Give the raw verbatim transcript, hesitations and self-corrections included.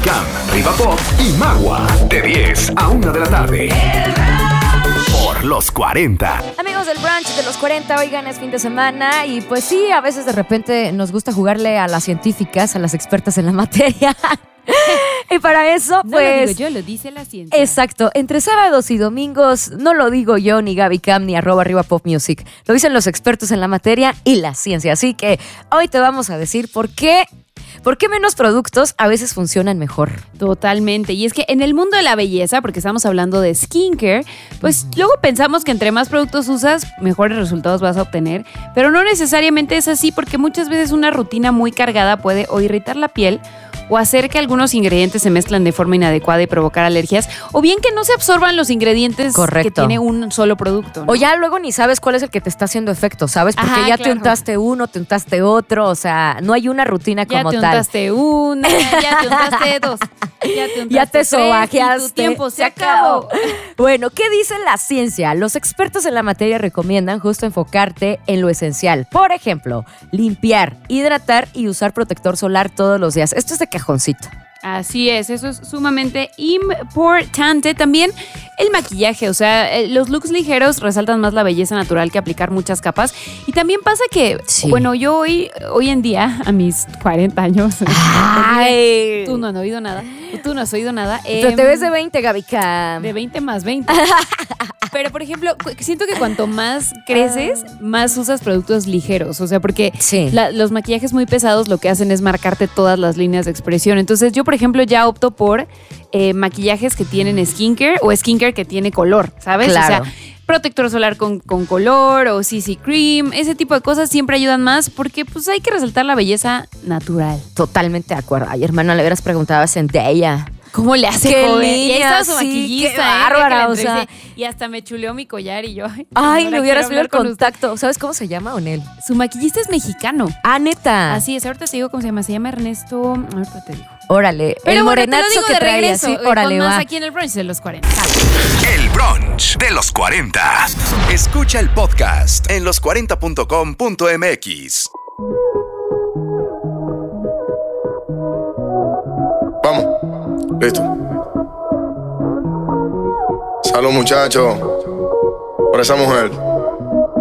Cam, Riva Pop y Magua. De diez a una de la tarde. Por los cuarenta. Amigos del brunch de los cuarenta, oigan, es fin de semana y pues sí, a veces de repente nos gusta jugarle a las científicas, a las expertas en la materia. Y para eso, no pues... lo digo yo, lo dice la ciencia. Exacto. Entre sábados y domingos, no lo digo yo, ni Gaby Cam, ni arroba arriba pop music. Lo dicen los expertos en la materia y la ciencia. Así que hoy te vamos a decir por qué... ¿Por qué menos productos a veces funcionan mejor? Totalmente. Y es que en el mundo de la belleza, porque estamos hablando de skincare, pues luego pensamos que entre más productos usas, mejores resultados vas a obtener. Pero no necesariamente es así, porque muchas veces una rutina muy cargada puede o irritar la piel o hacer que algunos ingredientes se mezclan de forma inadecuada y provocar alergias, o bien que no se absorban los ingredientes Correcto. que tiene un solo producto, ¿no? O ya luego ni sabes cuál es el que te está haciendo efecto, ¿sabes? Porque Ajá, ya te claro. untaste uno, te untaste otro, o sea, no hay una rutina Ya como te tal. untaste una, ya te untaste dos, ya te untaste Ya te tres, sobajeaste. y tu tiempo se acabó. Bueno, ¿qué dice la ciencia? Los expertos en la materia recomiendan justo enfocarte en lo esencial. Por ejemplo, limpiar, hidratar y usar protector solar todos los días. Esto es de cajoncito. Así es, eso es sumamente importante. También el maquillaje, o sea, los looks ligeros resaltan más la belleza natural que aplicar muchas capas. Y también pasa que, Sí. bueno, yo hoy, hoy en día, a mis cuarenta años, Ay. tú no has oído nada, tú no has oído nada. Pero em, te ves de veinte, Gaby Cam. De veinte más veinte. Pero, por ejemplo, cu- siento que cuanto más creces, más usas productos ligeros. O sea, porque Sí. la- los maquillajes muy pesados lo que hacen es marcarte todas las líneas de expresión. Entonces, yo, por ejemplo, ya opto por eh, maquillajes que tienen skincare o skincare que tiene color, ¿sabes? Claro. O sea, protector solar con, con color o C C cream, ese tipo de cosas siempre ayudan más porque pues hay que resaltar la belleza natural. Totalmente de acuerdo. Ay, hermana, le hubieras preguntado a Zendaya. ¿Cómo le hace, ¡Qué joven? Y ahí niña, estaba su sí, maquillista, qué ¿eh? bárbara, Que la o sea. entrevisté, y hasta me chuleó mi collar y yo... Ay, Ay, señora, le hubieras quiero pedido el hablar con usted. contacto. ¿Sabes cómo se llama, Onel? Su maquillista es mexicano. Ah, neta. Así es, ahorita te digo cómo se llama. Se llama Ernesto... Ahorita te digo. Órale. Pero el bueno, te lo morenazo digo que de trae regreso, así. eh, Órale, con más va. aquí en el brunch de los cuarenta. El brunch de los cuarenta. Escucha el podcast en los cuarenta punto com punto m x. Vamos, listo. Salud, muchachos, por esa mujer.